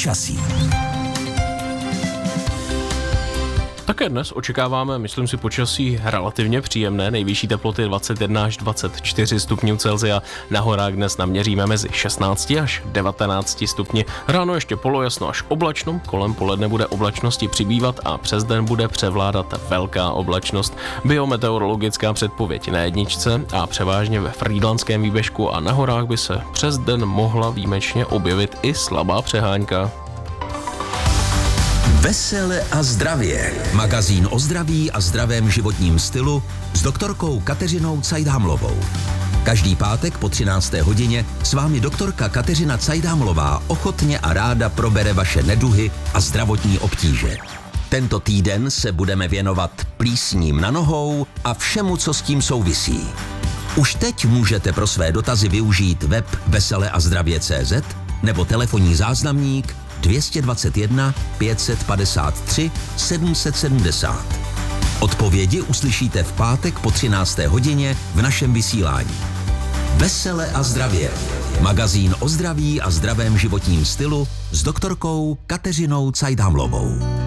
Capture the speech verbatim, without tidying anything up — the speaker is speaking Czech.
počasí. Také dnes očekáváme, myslím si, počasí relativně příjemné, nejvyšší teploty dvacet jedna až dvacet čtyři stupňů Celsia, na horách dnes naměříme mezi šestnáct až devatenáct stupni, ráno ještě polojasno až oblačno, kolem poledne bude oblačnosti přibývat a přes den bude převládat velká oblačnost. Biometeorologická předpověď na jedničce a převážně ve Frýdlantském výběžku a na horách by se přes den mohla výjimečně objevit i slabá přehánka. Vesele a zdravě. Magazín o zdraví a zdravém životním stylu s doktorkou Kateřinou Cajdhamlovou. Každý pátek po třinácté hodině s vámi doktorka Kateřina Cajdhamlová ochotně a ráda probere vaše neduhy a zdravotní obtíže. Tento týden se budeme věnovat plísním na nohou a všemu, co s tím souvisí. Už teď můžete pro své dotazy využít web vesele a zdravě tečka cé zet nebo telefonní záznamník dvě dvacet jedna pět padesát tři sedm set sedmdesát. Odpovědi uslyšíte v pátek po třinácté hodině v našem vysílání. Vesele a zdravě. Magazín o zdraví a zdravém životním stylu s doktorkou Kateřinou Cajdhamlovou.